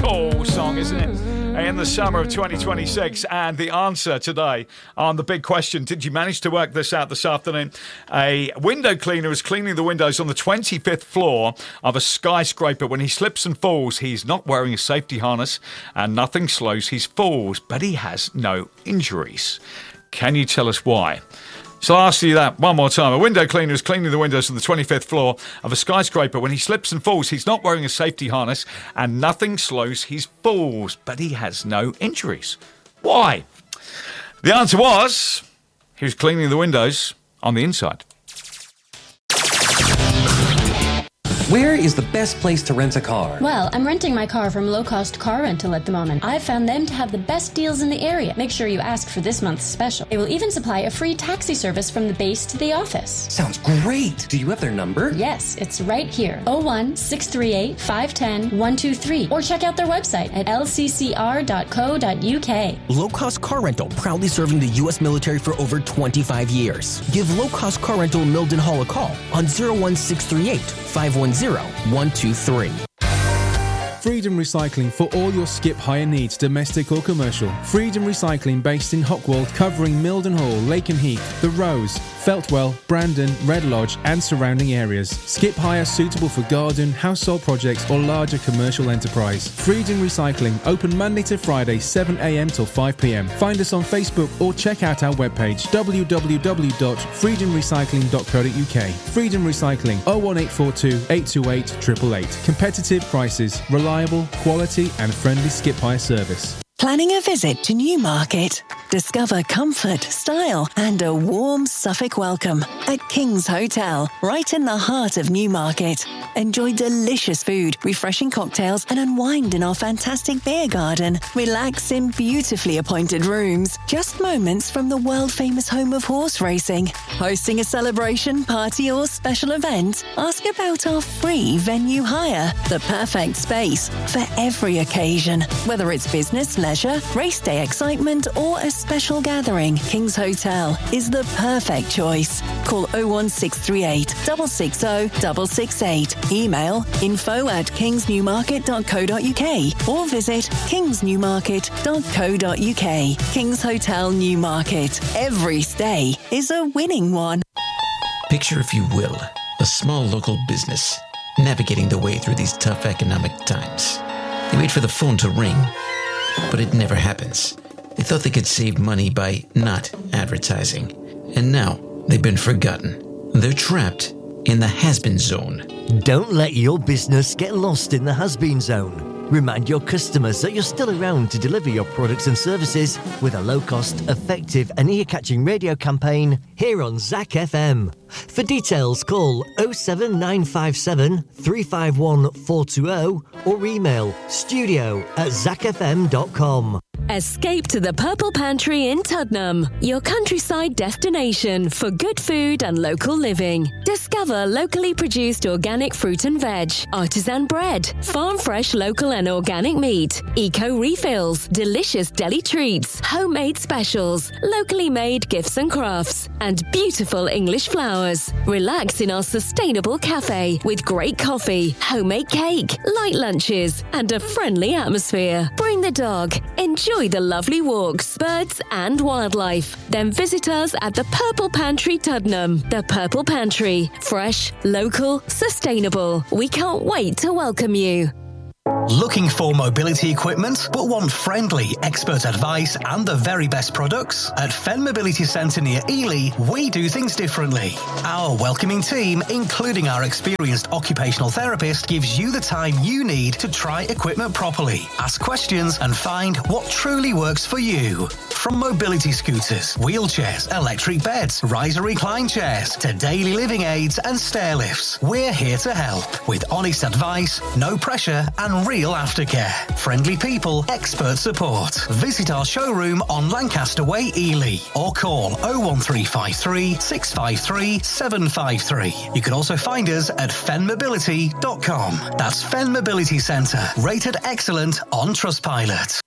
cool song, isn't it? In the summer of 2026. And the answer today on the big question, did you manage to work this out this afternoon? A window cleaner is cleaning the windows on the 25th floor of a skyscraper. When he slips and falls, he's not wearing a safety harness and nothing slows his falls, but he has no injuries. Can you tell us why? So I'll ask you that one more time. A window cleaner is cleaning the windows on the 25th floor of a skyscraper. When he slips and falls, he's not wearing a safety harness and nothing slows his falls, but he has no injuries. Why? The answer was he was cleaning the windows on the inside. Where is the best place to rent a car? Well, I'm renting my car from Low Cost Car Rental at the moment. I've found them to have the best deals in the area. Make sure you ask for this month's special. They will even supply a free taxi service from the base to the office. Sounds great. Do you have their number? Yes, it's right here. 01-638 510 123. Or check out their website at lccr.co.uk. Low Cost Car Rental, proudly serving the U.S. military for over 25 years. Give Low Cost Car Rental Mildenhall a call on 01638 510 123. Freedom Recycling for all your skip hire needs, domestic or commercial. Freedom Recycling based in Hockwold, covering Mildenhall, Laken Heath, The Rose, Feltwell, Brandon, Red Lodge and surrounding areas. Skip hire suitable for garden, household projects or larger commercial enterprise. Freedom Recycling, open Monday to Friday 7am till 5pm. Find us on Facebook or check out our webpage www.freedomrecycling.co.uk. Freedom Recycling 01842 828 888. Competitive prices, reliable, quality and friendly skip hire service. Planning a visit to Newmarket? Discover comfort, style and a warm Suffolk welcome at King's Hotel, right in the heart of Newmarket. Enjoy delicious food, refreshing cocktails and unwind in our fantastic beer garden. Relax in beautifully appointed rooms, just moments from the world-famous home of horse racing. Hosting a celebration, party or special event? Ask about our free venue hire, the perfect space for every occasion. Whether it's business, leisure, race day excitement or a special gathering, King's Hotel is the perfect choice. Call 01638 660 668. Email info@kingsnewmarket.co.uk or visit kingsnewmarket.co.uk. King's Hotel Newmarket. Every stay is a winning one. Picture, if you will, a small local business navigating the way through these tough economic times. They wait for the phone to ring, but it never happens. They thought they could save money by not advertising, and now they've been forgotten. They're trapped in the has-been zone. Don't let your business get lost in the has-been zone. Remind your customers that you're still around to deliver your products and services with a low-cost, effective and ear-catching radio campaign here on ZAC FM. For details, call 07957 351 420 or email studio@zacfm.com. Escape to the Purple Pantry in Tuddenham, your countryside destination for good food and local living. Discover locally produced organic fruit and veg, artisan bread, farm fresh local and organic meat, eco refills, delicious deli treats, homemade specials, locally made gifts and crafts, and beautiful English flowers. Relax in our sustainable cafe with great coffee, homemade cake, light lunches, and a friendly atmosphere. Bring the dog. Enjoy the lovely walks, birds and wildlife. Then visit us at the Purple Pantry Tuddenham. The Purple Pantry. Fresh, local, sustainable. We can't wait to welcome you. Looking for mobility equipment but want friendly, expert advice and the very best products? At Fen Mobility Centre near Ely, we do things differently. Our welcoming team, including our experienced occupational therapist, gives you the time you need to try equipment properly, ask questions and find what truly works for you. From mobility scooters, wheelchairs, electric beds, riser-recline chairs to daily living aids and stair lifts, we're here to help with honest advice, no pressure and real aftercare. Friendly people, expert support. Visit our showroom on Lancaster Way, Ely, or call 01353 653 753. You can also find us at fenmobility.com. That's Fen Mobility Centre, rated excellent on Trustpilot.